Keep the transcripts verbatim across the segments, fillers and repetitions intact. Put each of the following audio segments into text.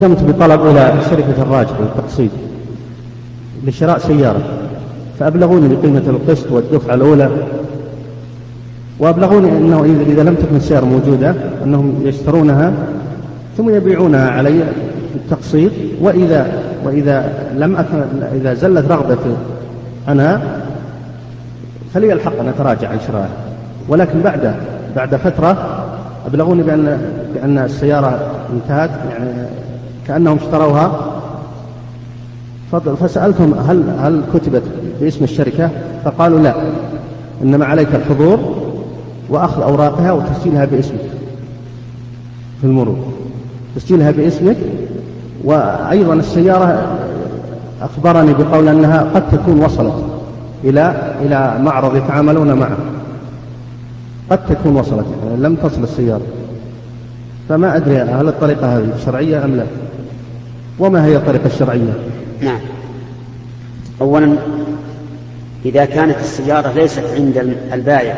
قمت بطلب إلى شركة الراجح والتقسيط لشراء سيارة، فأبلغوني بقيمة القسط والدفعة الأولى، وأبلغوني أنه إذا لم تكن السيارة موجودة أنهم يشترونها ثم يبيعونها علي بالتقسيط، وإذا وإذا لم أكن إذا زلت رغبتي أنا فلي الحق أن أتراجع عن شرائها. ولكن بعد بعد فترة أبلغوني بأن بأن السيارة انتهت، يعني كأنهم اشتروها. فسألتهم هل هل كتبت باسم الشركة؟ فقالوا لا، إنما عليك الحضور وأخذ أوراقها وتسجيلها باسمك في المرور، تسجيلها باسمك. وأيضا السيارة أخبرني بقول أنها قد تكون وصلت إلى إلى معرض يتعاملون معه، قد تكون وصلت، يعني لم تصل السيارة. فما أدري هل الطريقة هذه شرعية أم لا، وما هي الطريقة الشرعية؟ نعم، أولا إذا كانت السيارة ليست عند البائع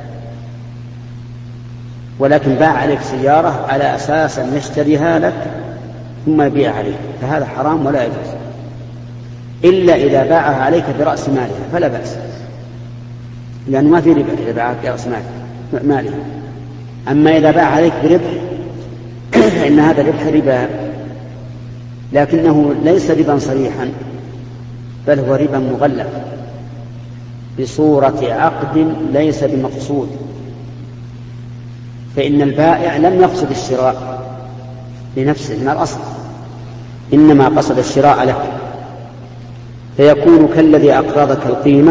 ولكن باع عليك سيارة على أساس أن يشتريها لك ثم يبيع عليك، فهذا حرام ولا يجوز، إلا إذا باعها عليك برأس مالها فلا بأس، لأنه ما في ربا إذا باعها برأس مالها. أما إذا باع عليك بربح فإن هذا الربح ربا، لكنه ليس ربا صريحا، بل هو ربا مغلق بصورة عقد ليس بمقصود. فإن البائع لم يقصد الشراء لنفسه من الأصل، إنما قصد الشراء لك، فيكون كالذي أقرضك القيمة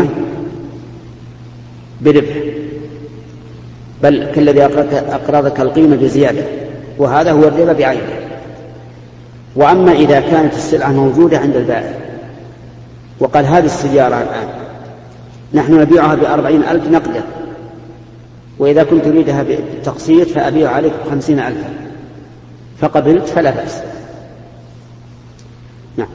بربح، بل كالذي أقرضك القيمة بزيادة، وهذا هو الربا بعينه. وأما إذا كانت السلعة موجودة عند البائع وقال هذه السيارة الآن نحن نبيعها بأربعين ألف نقدا، وإذا كنت تريدها بالتقسيط فأبيع عليك بخمسين ألفا، فقبلت فلا بأس. نعم،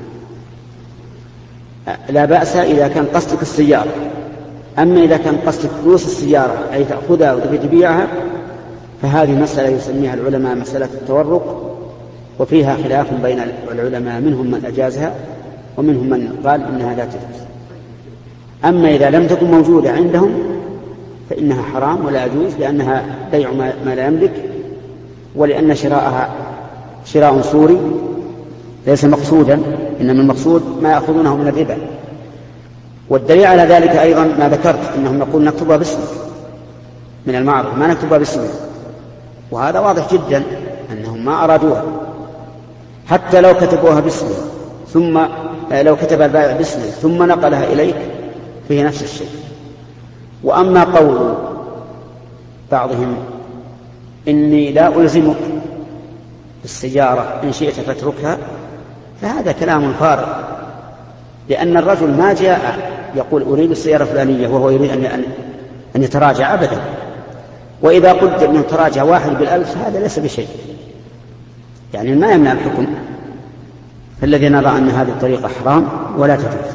لا بأس إذا كان قصدك السيارة. أما إذا كان قصدك فلوس السيارة أي تأخذها وتبيعها فهذه مسألة يسميها العلماء مسألة التورق، وفيها خلاف بين العلماء، منهم من أجازها ومنهم من قال إنها لا تجوز. أما إذا لم تكن موجودة عندهم فإنها حرام ولا يجوز، لأنها بيع ما لا يملك، ولأن شراءها شراء صوري ليس مقصودا، إنما المقصود ما يأخذونه من الربا. والدليل على ذلك أيضا ما ذكرت، إنهم يقول نكتبها باسمك من المعرض، ما نكتبها باسمك، وهذا واضح جدا أنهم ما أرادوها. حتى لو كتبوها باسمه ثم لو كتب البائع باسمه ثم نقلها إليك فهي نفس الشيء. وأما قول بعضهم إني لا ألزمك بالسيارة إن شئت فاتركها، فهذا كلام فارغ، لأن الرجل ما جاء يقول أريد السيارة الفلانية وهو يريد أن أن يتراجع أبدا. وإذا قلت أنه تراجع واحد بالألف هذا ليس بشيء، يعني ما يمنع الحكم. فالذي نرى أن هذه الطريقة حرام ولا تجوز.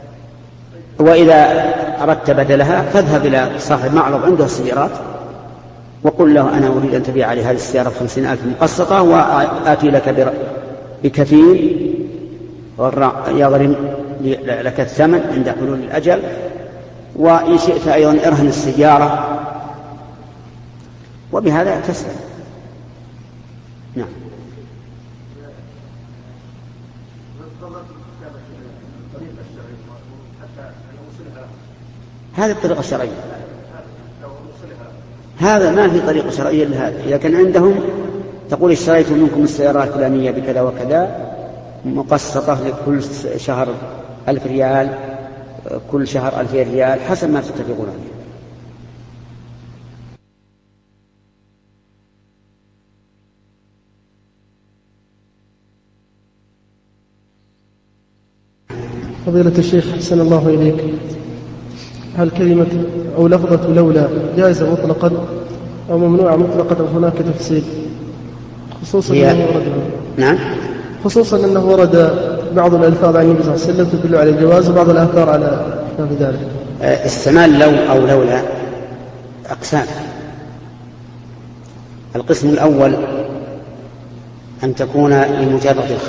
وإذا أردت بدلها فاذهب إلى صاحب معرض عنده السيارات وقل له أنا أريد أن تبيع لي هذه السيارة بخمسين ألف مقسطة، وآتي لك بكفيل يضرم لك الثمن عند حلول الأجل، وإن شئت أيضا ارهن السيارة، وبهذا تسلم. نعم. هذه الطريقة الشرعية، هذا ما في طريقة شرعية لهذا. إذا كان عندهم تقول اشتريت منكم السيارات الفلانية بكذا وكذا مقسطة لكل شهر ألف ريال، كل شهر ألفين ريال، حسب ما تتفقون عليه. فضيلة الشيخ أحسن الله إليك، هل كلمة أو لفظة لولا جائزة مطلقا أو ممنوعة مطلقا، هناك تفصيل؟ خصوصا أنه ورد نعم خصوصا أنه ورد بعض الألفاظ عن النبي صلى الله عليه وسلم تدل على الجواز، وبعض الآثار على خلاف ذلك. استعمال لو أو لولا أقسام. القسم الأول أن تكون لمجرد